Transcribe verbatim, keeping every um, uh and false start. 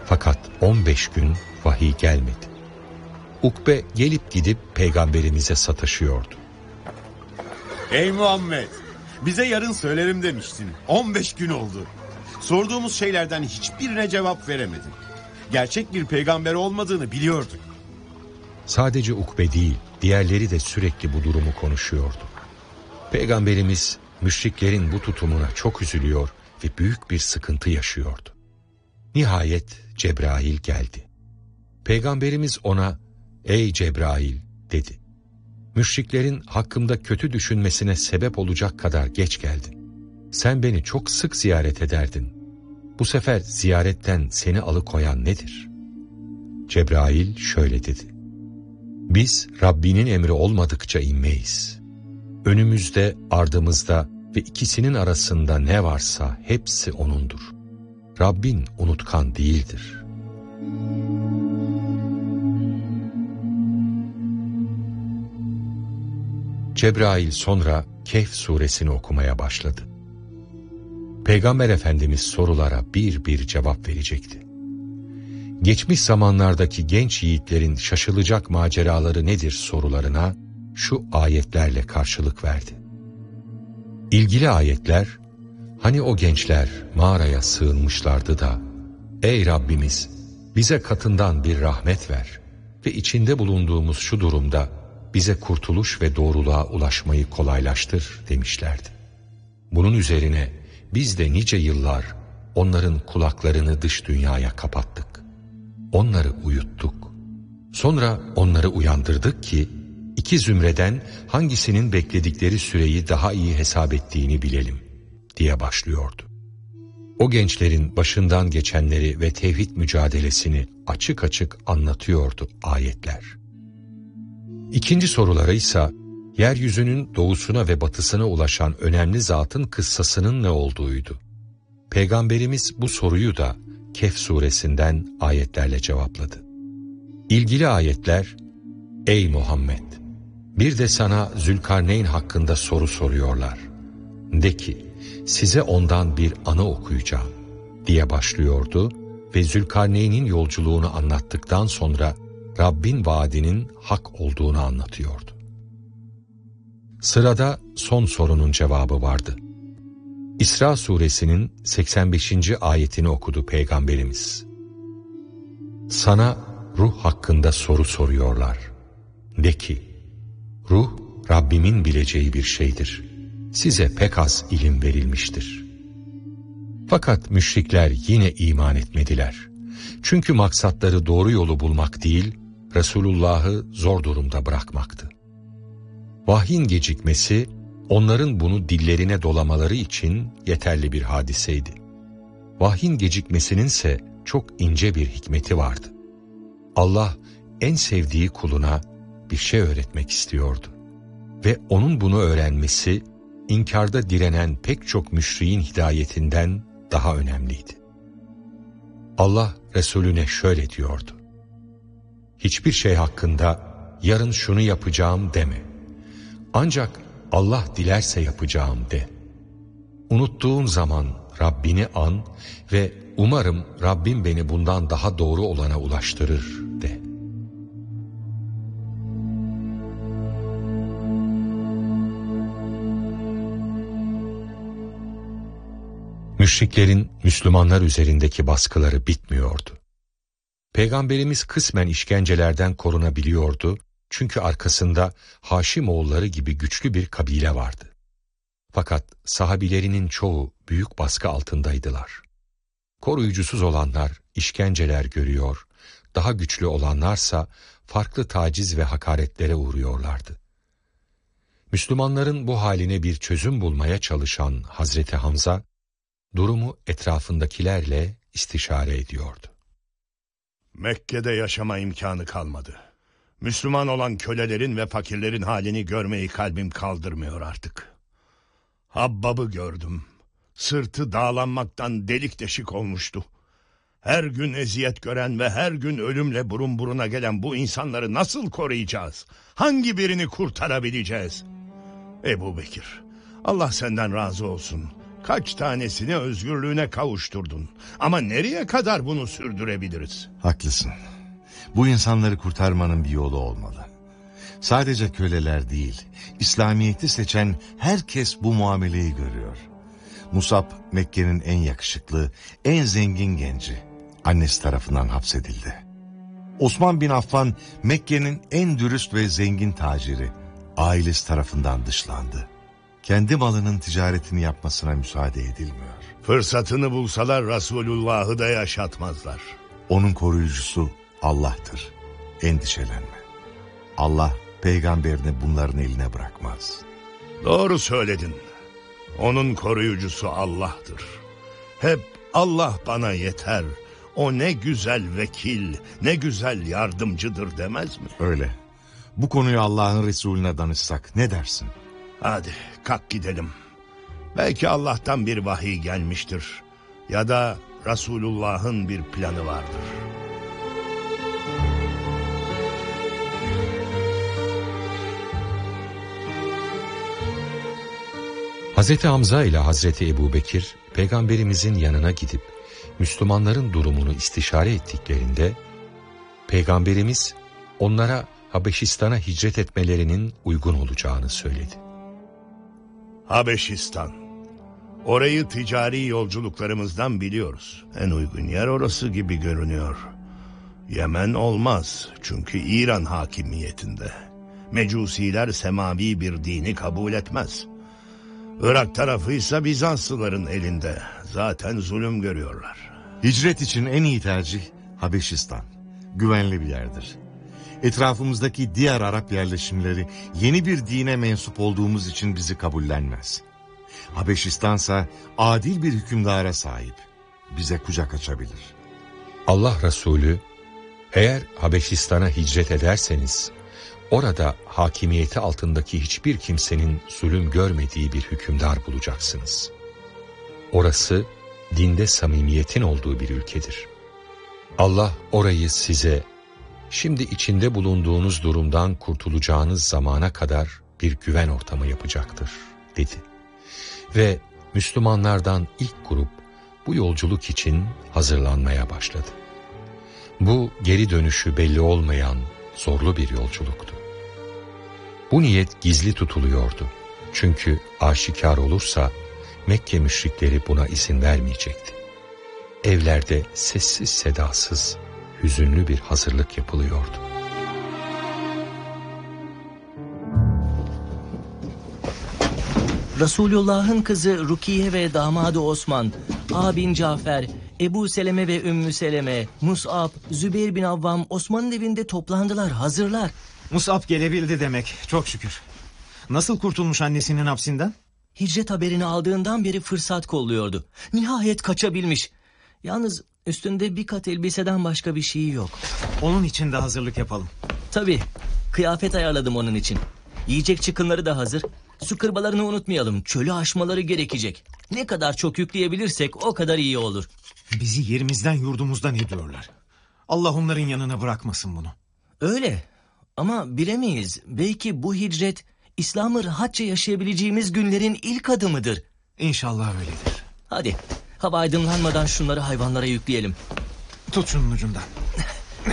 Fakat on beş gün vahiy gelmedi. Ukbe gelip gidip peygamberimize sataşıyordu. Ey Muhammed! Bize yarın söylerim demiştin. on beş gün oldu. Sorduğumuz şeylerden hiçbirine cevap veremedin. Gerçek bir peygamber olmadığını biliyorduk. Sadece Ukbe değil, diğerleri de sürekli bu durumu konuşuyordu. Peygamberimiz müşriklerin bu tutumuna çok üzülüyor ve büyük bir sıkıntı yaşıyordu. Nihayet Cebrail geldi. Peygamberimiz ona, "Ey Cebrail," dedi. "Müşriklerin hakkımda kötü düşünmesine sebep olacak kadar geç geldin. Sen beni çok sık ziyaret ederdin. Bu sefer ziyaretten seni alıkoyan nedir?" Cebrail şöyle dedi: "Biz Rabbinin emri olmadıkça inmeyiz. Önümüzde, ardımızda ve ikisinin arasında ne varsa hepsi O'nundur. Rabbin unutkan değildir." Cebrail sonra Kehf suresini okumaya başladı. Peygamber Efendimiz sorulara bir bir cevap verecekti. Geçmiş zamanlardaki genç yiğitlerin şaşılacak maceraları nedir sorularına şu ayetlerle karşılık verdi. İlgili ayetler, hani o gençler mağaraya sığınmışlardı da, "Ey Rabbimiz, bize katından bir rahmet ver ve içinde bulunduğumuz şu durumda bize kurtuluş ve doğruluğa ulaşmayı kolaylaştır," demişlerdi. Bunun üzerine biz de nice yıllar onların kulaklarını dış dünyaya kapattık. Onları uyuttuk. Sonra onları uyandırdık ki iki zümreden hangisinin bekledikleri süreyi daha iyi hesap ettiğini bilelim diye başlıyordu. O gençlerin başından geçenleri ve tevhid mücadelesini açık açık anlatıyordu ayetler. İkinci sorulara ise yeryüzünün doğusuna ve batısına ulaşan önemli zatın kıssasının ne olduğuydu. Peygamberimiz bu soruyu da Kehf suresinden ayetlerle cevapladı. İlgili ayetler, "Ey Muhammed! Bir de sana Zülkarneyn hakkında soru soruyorlar. De ki, size ondan bir anı okuyacağım," diye başlıyordu ve Zülkarneyn'in yolculuğunu anlattıktan sonra Rabbin vaadinin hak olduğunu anlatıyordu. Sırada son sorunun cevabı vardı. İsra suresinin seksen beşinci ayetini okudu Peygamberimiz. "Sana ruh hakkında soru soruyorlar. De ki, ruh Rabbimin bileceği bir şeydir. Size pek az ilim verilmiştir." Fakat müşrikler yine iman etmediler. Çünkü maksatları doğru yolu bulmak değil, Resulullah'ı zor durumda bırakmaktı. Vahyin gecikmesi, onların bunu dillerine dolamaları için yeterli bir hadiseydi. Vahyin gecikmesininse çok ince bir hikmeti vardı. Allah en sevdiği kuluna bir şey öğretmek istiyordu. Ve onun bunu öğrenmesi, inkarda direnen pek çok müşriğin hidayetinden daha önemliydi. Allah Resulüne şöyle diyordu: "Hiçbir şey hakkında yarın şunu yapacağım deme. Ancak Allah dilerse yapacağım de. Unuttuğun zaman Rabbini an ve umarım Rabbim beni bundan daha doğru olana ulaştırır de." Müşriklerin Müslümanlar üzerindeki baskıları bitmiyordu. Peygamberimiz kısmen işkencelerden korunabiliyordu çünkü arkasında Haşimoğulları gibi güçlü bir kabile vardı. Fakat sahabilerinin çoğu büyük baskı altındaydılar. Koruyucusuz olanlar işkenceler görüyor, daha güçlü olanlarsa farklı taciz ve hakaretlere uğruyorlardı. Müslümanların bu haline bir çözüm bulmaya çalışan Hazreti Hamza, durumu etrafındakilerle istişare ediyordu. Mekke'de yaşama imkanı kalmadı. Müslüman olan kölelerin ve fakirlerin halini görmeyi kalbim kaldırmıyor artık. Habbab'ı gördüm. Sırtı dağlanmaktan delik deşik olmuştu. Her gün eziyet gören ve her gün ölümle burun buruna gelen bu insanları nasıl koruyacağız? Hangi birini kurtarabileceğiz? Ebu Bekir, Allah senden razı olsun. Kaç tanesini özgürlüğüne kavuşturdun. Ama nereye kadar bunu sürdürebiliriz? Haklısın. Bu insanları kurtarmanın bir yolu olmalı. Sadece köleler değil, İslamiyet'i seçen herkes bu muameleyi görüyor. Musab, Mekke'nin en yakışıklı, en zengin genci. Annesi tarafından hapsedildi. Osman bin Affan, Mekke'nin en dürüst ve zengin taciri. Ailesi tarafından dışlandı. Kendi malının ticaretini yapmasına müsaade edilmiyor. Fırsatını bulsalar Resulullah'ı da yaşatmazlar. Onun koruyucusu Allah'tır. Endişelenme. Allah peygamberini bunların eline bırakmaz. Doğru söyledin. Onun koruyucusu Allah'tır. Hep Allah bana yeter, o ne güzel vekil, ne güzel yardımcıdır demez mi? Öyle. Bu konuyu Allah'ın Resulüne danışsak ne dersin? Hadi kalk gidelim. Belki Allah'tan bir vahiy gelmiştir. Ya da Resulullah'ın bir planı vardır. Hazreti Hamza ile Hazreti Ebubekir peygamberimizin yanına gidip Müslümanların durumunu istişare ettiklerinde peygamberimiz onlara Habeşistan'a hicret etmelerinin uygun olacağını söyledi. Habeşistan. Orayı ticari yolculuklarımızdan biliyoruz. En uygun yer orası gibi görünüyor. Yemen olmaz çünkü İran hakimiyetinde. Mecusiler semavi bir dini kabul etmez. Irak tarafıysa Bizanslıların elinde. Zaten zulüm görüyorlar. Hicret için en iyi tercih Habeşistan. Güvenli bir yerdir. Etrafımızdaki diğer Arap yerleşimleri yeni bir dine mensup olduğumuz için bizi kabullenmez. Habeşistansa adil bir hükümdara sahip. Bize kucak açabilir. Allah Resulü, eğer Habeşistan'a hicret ederseniz, orada hakimiyeti altındaki hiçbir kimsenin zulüm görmediği bir hükümdar bulacaksınız. Orası dinde samimiyetin olduğu bir ülkedir. Allah orayı size, şimdi içinde bulunduğunuz durumdan kurtulacağınız zamana kadar bir güven ortamı yapacaktır, dedi. Ve Müslümanlardan ilk grup bu yolculuk için hazırlanmaya başladı. Bu geri dönüşü belli olmayan zorlu bir yolculuktu. Bu niyet gizli tutuluyordu. Çünkü aşikar olursa Mekke müşrikleri buna izin vermeyecekti. Evlerde sessiz sedasız, hüzünlü bir hazırlık yapılıyordu. Resulullah'ın kızı Rukiye ve damadı Osman, abin Cafer, Ebu Seleme ve Ümmü Seleme, Mus'ab, Zübeyir bin Avvam Osman'ın evinde toplandılar, hazırlar. Mus'ab gelebildi demek, çok şükür. Nasıl kurtulmuş annesinin hapsinden? Hicret haberini aldığından beri fırsat kolluyordu. Nihayet kaçabilmiş. Yalnız üstünde bir kat elbiseden başka bir şey yok. Onun için de hazırlık yapalım. Tabii, kıyafet ayarladım onun için. Yiyecek çıkınları da hazır. Su kırbalarını unutmayalım, çölü aşmaları gerekecek. Ne kadar çok yükleyebilirsek o kadar iyi olur. Bizi yerimizden yurdumuzdan ediyorlar. Allah onların yanına bırakmasın bunu. Öyle ama bilemeyiz. Belki bu hicret İslam'ı rahatça yaşayabileceğimiz günlerin ilk adımıdır. İnşallah öyledir. Hadi hava aydınlanmadan şunları hayvanlara yükleyelim. Tut şunun ucundan.